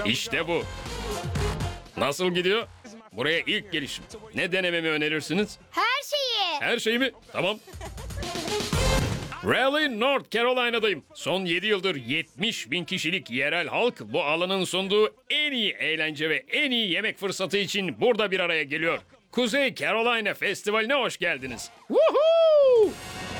İşte bu. Nasıl gidiyor? Buraya ilk gelişim. Ne denememi önerirsiniz? Her şeyi. Her şey mi? Tamam. Raleigh, North Carolina'dayım. Son 7 yıldır 70 bin kişilik yerel halk bu alanın sunduğu en iyi eğlence ve en iyi yemek fırsatı için burada bir araya geliyor. Kuzey Carolina Festivali'ne hoş geldiniz. Woohoo!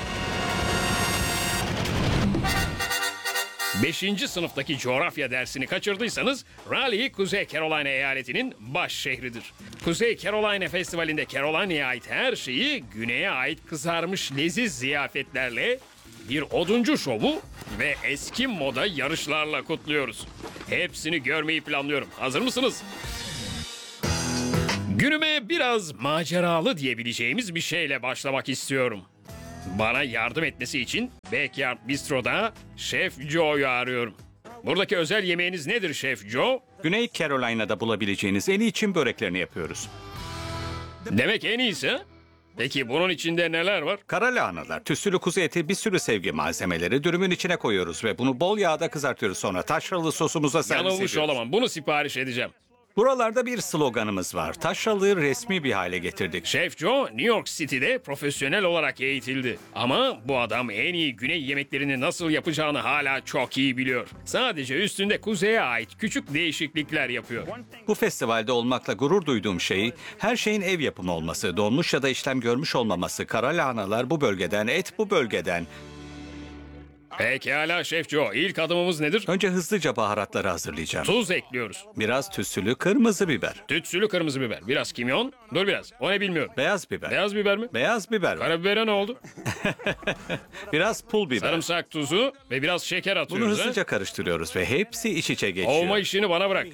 5. sınıftaki coğrafya dersini kaçırdıysanız Raleigh, Kuzey Carolina eyaletinin baş şehridir. Kuzey Carolina Festivali'nde Carolina'ya ait her şeyi güneye ait kızarmış leziz ziyafetlerle, bir oduncu şovu ve eski moda yarışlarla kutluyoruz. Hepsini görmeyi planlıyorum. Hazır mısınız? Günüme biraz maceralı diyebileceğimiz bir şeyle başlamak istiyorum. Bana yardım etmesi için Backyard Bistro'da Şef Joe'yu arıyorum. Buradaki özel yemeğiniz nedir Şef Joe? Güney Carolina'da bulabileceğiniz en iyi Çin böreklerini yapıyoruz. Demek en iyisi ha? Peki bunun içinde neler var? Kara lahanalar, tütsülü kuzu eti, bir sürü sevgi malzemeleri dürümün içine koyuyoruz ve bunu bol yağda kızartıyoruz. Sonra taşralı sosumuza servis Yanılmış ediyoruz. olamam. Bunu sipariş edeceğim. Buralarda bir sloganımız var. Taşralığı resmi bir hale getirdik. Şef Joe New York City'de profesyonel olarak eğitildi. Ama bu adam en iyi güney yemeklerini nasıl yapacağını hala çok iyi biliyor. Sadece üstünde kuzeye ait küçük değişiklikler yapıyor. Bu festivalde olmakla gurur duyduğum şey her şeyin ev yapımı olması, donmuş ya da işlem görmüş olmaması. Kara lahanalar bu bölgeden, et bu bölgeden. Pekala Şef Joe, ilk adımımız nedir? Önce hızlıca baharatları hazırlayacağım. Tuz ekliyoruz. Biraz tütsülü kırmızı biber, Tütsülü kırmızı biber, biraz kimyon. Dur biraz, o ne bilmiyorum. beyaz biber, Beyaz biber mi? beyaz biber, var. Karabibere ne oldu? Biraz pul biber. Sarımsak tuzu ve biraz şeker Bunu atıyoruz. ha? hızlıca karıştırıyoruz ve hepsi iç içe geçiyor. Olma işini bana bırak.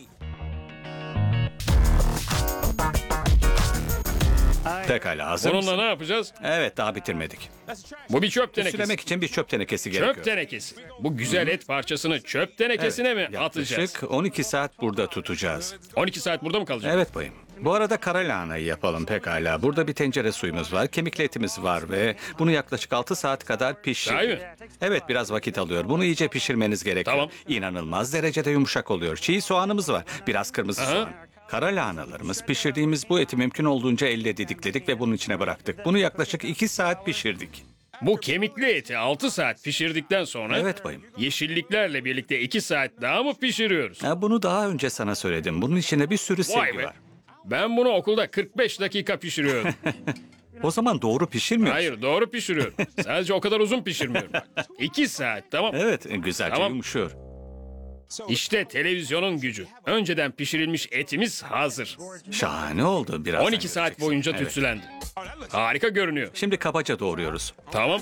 Pekala, hazır Bununla mısın? ne yapacağız? Evet, daha bitirmedik. Bu bir çöp tenekesi. Sülemek için bir çöp tenekesi gerekiyor. Çöp tenekesi. Bu güzel et parçasını çöp tenekesine mi atacağız? Yaklaşık 12 saat burada tutacağız. 12 saat burada mı kalacak? Evet bayım. Bu arada kara lahanayı yapalım pekala. Burada bir tencere suyumuz var, kemikli etimiz var ve bunu yaklaşık 6 saat kadar Sahi pişir. mi? Evet, biraz vakit alıyor. Bunu iyice pişirmeniz gerekiyor. Tamam. İnanılmaz derecede yumuşak oluyor. Çiğ soğanımız var, biraz kırmızı Aha. soğan. Kara lahanalarımız, pişirdiğimiz bu eti mümkün olduğunca elle didikledik ve bunun içine bıraktık. Bunu yaklaşık 2 saat pişirdik. Bu kemikli eti 6 saat pişirdikten sonra Evet bayım. yeşilliklerle birlikte 2 saat daha mı pişiriyoruz? Bunu daha önce sana söyledim. Bunun içinde bir sürü Vay sevgi be. var. Ben bunu okulda 45 dakika pişiriyorum. O zaman doğru pişirmiyor. Hayır, doğru pişiriyorum. Sadece o kadar uzun pişirmiyorum. 2 saat, tamam. Evet, güzelce Tamam. yumuşuyor. İşte televizyonun gücü. Önceden pişirilmiş etimiz hazır. Şahane oldu. Birazdan 12 saat göreceksin. boyunca Evet. tütsülendi. Harika görünüyor. Şimdi kabaca doğruyoruz. Tamam.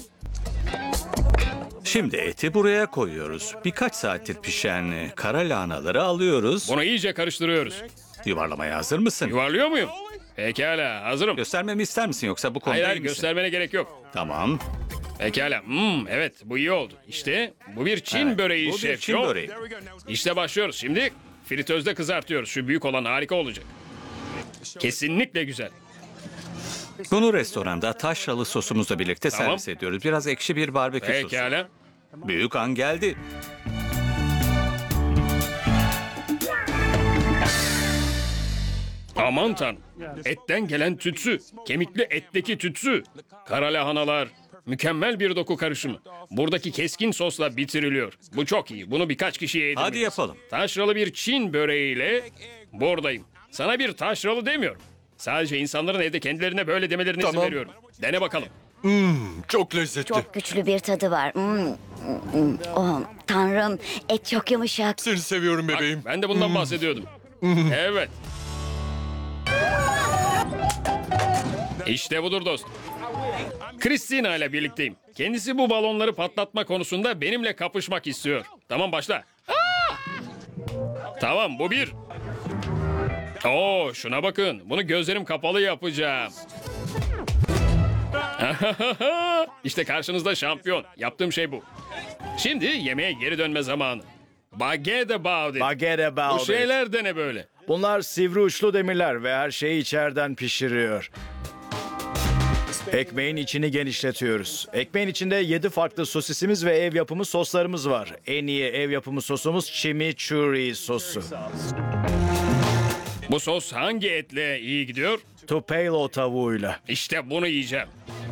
Şimdi eti buraya koyuyoruz. Birkaç saattir pişen kara lahanaları alıyoruz. Bunu iyice karıştırıyoruz. Yuvarlamaya hazır mısın? Yuvarlıyor muyum? Pekala, hazırım. Göstermemi ister misin yoksa bu konuda Hayır, iyi hayır, misin? göstermene gerek yok. Tamam. Pekala. Evet, bu iyi oldu. İşte bu bir Çin Evet, böreği bu bir Şef Çin Joe. böreği. İşte başlıyoruz. Şimdi fritözde kızartıyoruz. Şu büyük olan harika olacak. Kesinlikle güzel. Bunu restoranda taşralı sosumuzla birlikte Tamam. servis ediyoruz. Biraz ekşi bir barbekü sosu. Pekala. Büyük an geldi. Aman tanrım. Etten gelen tütsü. Kemikli etteki tütsü. Kara lahanalar. Mükemmel bir doku karışımı. Buradaki keskin sosla bitiriliyor. Bu çok iyi. Bunu birkaç kişiye yedirmeliyiz. Hadi yapalım. Taşralı bir Çin böreğiyle buradayım. Sana bir taşralı demiyorum. Sadece insanların evde kendilerine böyle demelerine izin Tamam. veriyorum. Dene bakalım. Çok lezzetli. Çok güçlü bir tadı var. Oh, tanrım, et çok yumuşak. Seni seviyorum Bak, bebeğim. ben de bundan bahsediyordum. Evet. İşte budur dostum. Christina ile birlikteyim. Kendisi bu balonları patlatma konusunda benimle kapışmak istiyor. Tamam, başla. Aa! Tamam, bu bir. Oo, şuna bakın. Bunu gözlerim kapalı yapacağım. İşte karşınızda şampiyon. Yaptığım şey bu. Şimdi yemeğe geri dönme zamanı. Baget about it. Forget Bu about it. şeyler de ne böyle? Bunlar sivri uçlu demirler ve her şeyi içeriden pişiriyor. Ekmeğin içini genişletiyoruz. Ekmeğin içinde 7 farklı sosisimiz ve ev yapımı soslarımız var. En iyi ev yapımı sosumuz chimichurri sosu. Bu sos hangi etle iyi gidiyor? Tupelo tavuğuyla. İşte bunu yiyeceğim.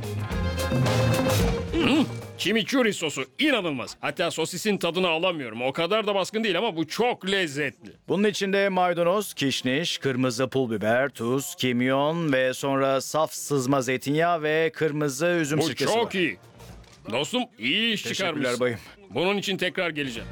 Chimichurri sosu inanılmaz. Hatta sosisin tadını alamıyorum. O kadar da baskın değil ama bu çok lezzetli. Bunun içinde maydanoz, kişniş, kırmızı pul biber, tuz, kimyon ve sonra saf sızma zeytinyağı ve kırmızı üzüm Bu sirkesi çok var. iyi. Dostum iyi iş Teşekkürler çıkarmışsın. bayım. Bunun için tekrar geleceğim.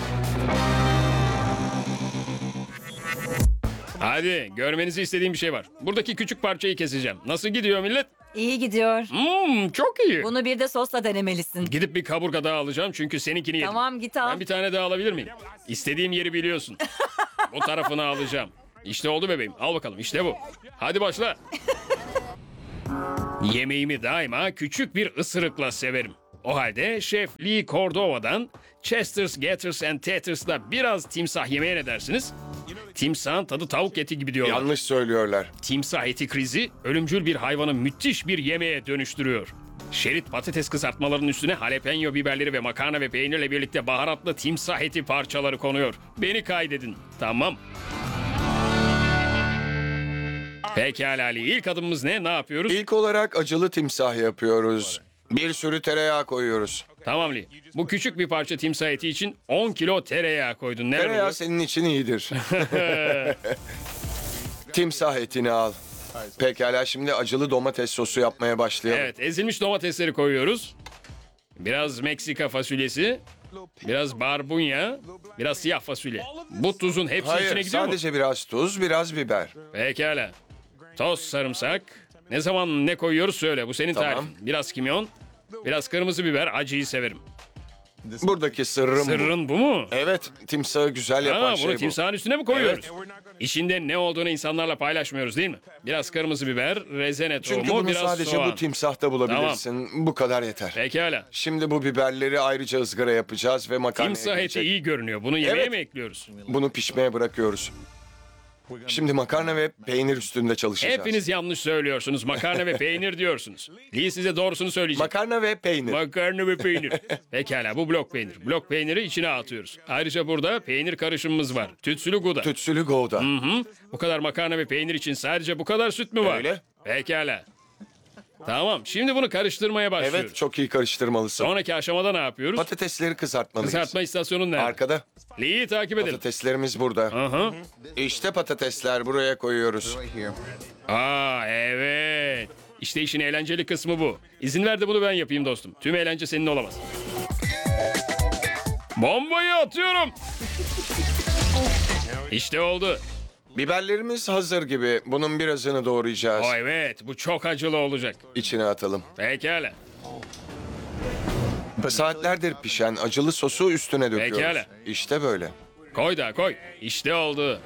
Hadi görmenizi istediğim bir şey var. Buradaki küçük parçayı keseceğim. Nasıl gidiyor millet? İyi gidiyor. Çok iyi. Bunu bir de sosla denemelisin. Gidip bir kaburga daha alacağım çünkü seninkini yedim. Tamam git al. Ben bir tane daha alabilir miyim? İstediğim yeri biliyorsun. Bu tarafını alacağım. İşte oldu bebeğim. Al bakalım işte bu. Hadi başla. Yemeğimi daima küçük bir ısırıkla severim. O halde Şef Lee Cordova'dan Chester's, Gatters and Taters'la biraz timsah yemeye ne dersiniz? Timsahın tadı tavuk eti gibi diyorlar. Yanlış söylüyorlar. Timsah eti krizi ölümcül bir hayvanı müthiş bir yemeğe dönüştürüyor. Şerit patates kızartmalarının üstüne jalapeno biberleri ve makarna ve peynirle birlikte baharatlı timsah eti parçaları konuyor. Beni kaydedin. Tamam. Pekala Ali. İlk adımımız ne? Ne yapıyoruz? İlk olarak acılı timsah yapıyoruz. Bir sürü tereyağı koyuyoruz. Tamam Lee. Bu küçük bir parça timsah eti için 10 kilo tereyağı koydun. Neler Tereyağı oluyor? senin için iyidir. Timsah etini al. Pekala şimdi acılı domates sosu yapmaya başlayalım. Evet, ezilmiş domatesleri koyuyoruz. Biraz Meksika fasulyesi, biraz barbunya, biraz siyah fasulye. Bu tuzun hepsi içine Hayır gidiyor mu? sadece biraz tuz, biraz biber. Pekala. Toz sarımsak. Ne zaman ne koyuyoruz söyle. Bu senin Tamam. tarifin. Biraz kimyon, biraz kırmızı biber. Acıyı severim. Buradaki sırrım bu. Sırrın bu mu? Evet timsahı güzel yapan Aa, bunu şey bu. timsahın üstüne mi koyuyoruz? İçinde ne olduğunu insanlarla paylaşmıyoruz değil mi? Biraz kırmızı biber, rezene Çünkü tohumu, bunu biraz sadece soğan. bu timsahta bulabilirsin. Bu kadar yeter. Pekala. Şimdi bu biberleri ayrıca ızgara yapacağız ve makarnaya Timsah eti gelecek. iyi görünüyor. Bunu yemeğe Evet. mi ekliyoruz? Bunu pişmeye bırakıyoruz. Şimdi makarna ve peynir üstünde çalışacağız. Hepiniz yanlış söylüyorsunuz. Makarna ve peynir diyorsunuz. Lee size doğrusunu söyleyecek. Makarna ve peynir. Makarna ve peynir. Pekala bu blok peynir. Blok peyniri içine atıyoruz. Ayrıca burada peynir karışımımız var. Tütsülü gouda. Tütsülü gouda. Bu kadar makarna ve peynir için sadece bu kadar süt mü var? Öyle. Pekala. Tamam şimdi bunu karıştırmaya başlıyoruz. Evet çok iyi karıştırmalısın. Sonraki aşamada ne yapıyoruz? Patatesleri kızartmalıyız. Kızartma istasyonun nerede? Arkada. Lee'yi takip edelim. Patateslerimiz burada. Aha. İşte patatesler buraya koyuyoruz. Aa evet. İşte işin eğlenceli kısmı bu. İzin ver de bunu ben yapayım dostum. Tüm eğlence senin olamaz. Bombayı atıyorum. İşte oldu. Biberlerimiz hazır gibi. Bunun birazını doğrayacağız. O evet bu çok acılı olacak. İçine atalım. Pekala. Saatlerdir pişen acılı sosu üstüne döküyoruz. Pekala. İşte böyle. Koy da koy. İşte oldu.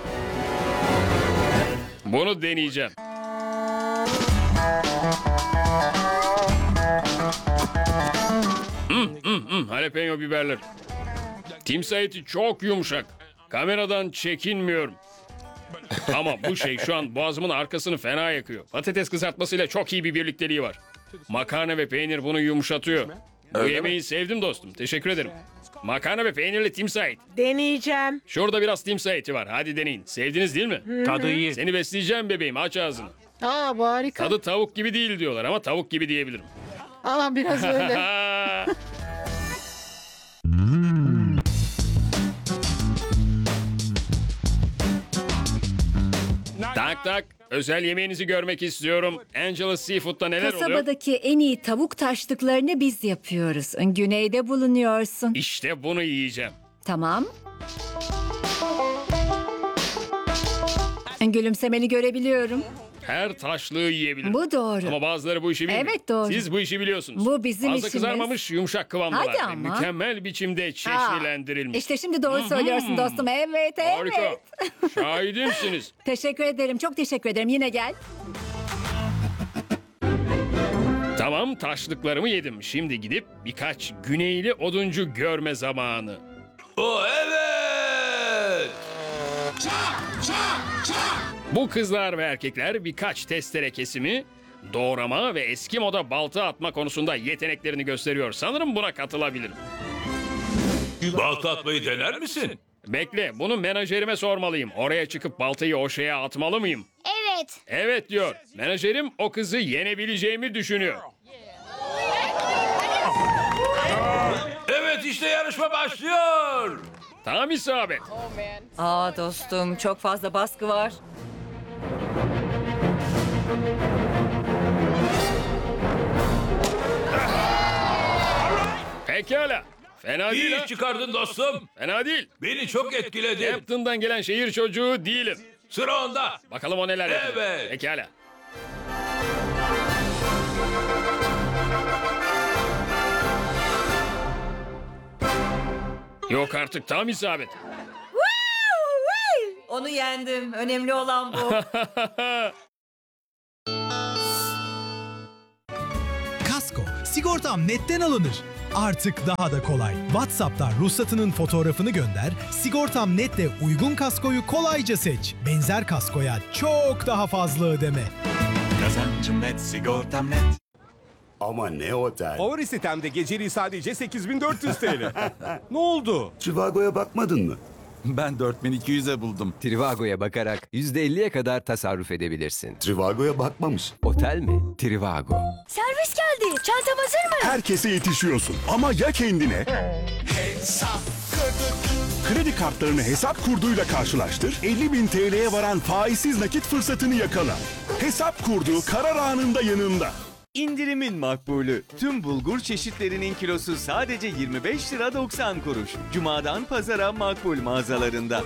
Bunu deneyeceğim. Jalapeno biberler. Timsah eti çok yumuşak. Kameradan çekinmiyorum. Ama bu şey şu an boğazımın arkasını fena yakıyor. Patates kızartmasıyla çok iyi bir birlikteliği var. Makarna ve peynir bunu yumuşatıyor. Bu Öyle yemeği sevdim dostum. Teşekkür ederim. Makarna ve peynirli timsah eti. Deneyeceğim. Şurada biraz timsah eti var. Hadi deneyin. Sevdiniz değil mi? Tadı iyi. Seni besleyeceğim bebeğim. Aç ağzını. Aa harika. Tadı tavuk gibi değil diyorlar ama tavuk gibi diyebilirim. Aa biraz öyle. Tak tak. Özel yemeğinizi görmek istiyorum. Angela Seafood'da neler oluyor? Kasabadaki en iyi tavuk taşlıklarını biz yapıyoruz. Güneyde bulunuyorsun. İşte bunu yiyeceğim. Tamam. Gülümsemeni görebiliyorum. Her taşlığı yiyebilirim. Bu doğru. Ama bazıları bu işi bilmiyor. Evet, doğru. Siz bu işi biliyorsunuz. Bu bizim Fazla işimiz. kızarmamış yumuşak kıvamdalar. Hadi ve ama. Mükemmel biçimde çeşnilendirilmiş. İşte şimdi doğru söylüyorsun dostum. Evet, evet. Harika. Şahidimsiniz. Teşekkür ederim. Çok teşekkür ederim. Yine gel. Tamam taşlıklarımı yedim. Şimdi gidip birkaç güneyli oduncu görme zamanı. Evet. Bu kızlar ve erkekler birkaç testere kesimi, Doğrama ve eski moda balta atma konusunda yeteneklerini gösteriyor. Sanırım buna katılabilirim. Balta atmayı dener misin? Bekle, bunu menajerime sormalıyım. Oraya çıkıp baltayı o şeye atmalı mıyım? Evet. Evet diyor. Menajerim o kızı yenebileceğimi düşünüyor. Evet, işte yarışma başlıyor. Tam isabet. Aa dostum, çok fazla baskı var. Pekala. Fena değil İyi ha. iş çıkardın dostum. Fena değil. Beni çok etkiledin. Hampton'dan gelen şehir çocuğu değilim. Sıra onda. Bakalım o neler yapıyor. Evet. Pekala. Yok artık, tam isabet. Onu yendim. Önemli olan bu. Kasko, sigortam netten alınır. Artık daha da kolay. WhatsApp'tan ruhsatının fotoğrafını gönder, Sigortam Net'le uygun kaskoyu kolayca seç. Benzer kaskoya çok daha fazla ödeme. Kazancım net, sigortam net. Ama ne otel? Favori sitemde geceliği sadece 8400 TL. Ne oldu? Trivago'ya bakmadın mı? Ben 4200'e buldum. Trivago'ya bakarak %50'ye kadar tasarruf edebilirsin. Trivago'ya bakmamış. Otel mi? Trivago. Servis geldi. Çantam hazır mı? Herkese yetişiyorsun ama ya kendine? Kredi kartlarını hesap kurduyla karşılaştır. 50.000 TL'ye varan faizsiz nakit fırsatını yakala. Hesap kurdu karar anında yanında. İndirimin makbulü. Tüm bulgur çeşitlerinin kilosu sadece 25 lira 90 kuruş. Cuma'dan pazara makbul mağazalarında.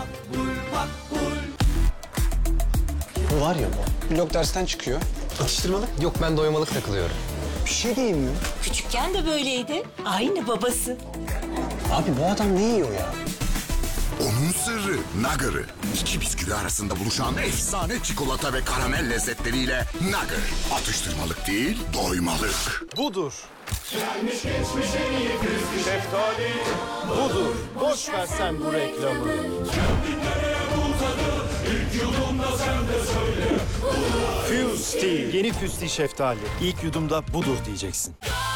Bu var ya, blok dersten çıkıyor. Atıştırmalık? Yok, ben doymalık takılıyorum. Bir şey diyeyim mi? Küçükken de böyleydi. Aynı babası. Abi bu adam ne yiyor ya? Onun sırrı Nugger'ı. İki bisküvi arasında buluşan efsane çikolata ve karamel lezzetleriyle Nugger. Atıştırmalık değil, doymalık. Budur. Şeftali budur. Boş ver sen bu reklamı. Fusti. Yeni Fusti şeftali. İlk yudumda budur diyeceksin.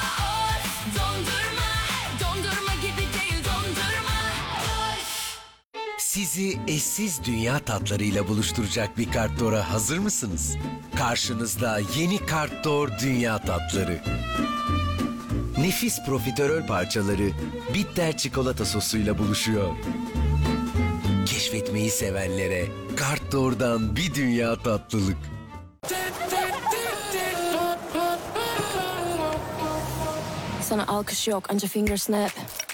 Sizi eşsiz dünya tatlarıyla buluşturacak bir Kartdor'a hazır mısınız? Karşınızda yeni Kartdor Dünya Tatları. Nefis profiterol parçaları bitter çikolata sosuyla buluşuyor. Keşfetmeyi sevenlere Kartdor'dan bir dünya tatlılık. Sana alkış yok, anca finger snap.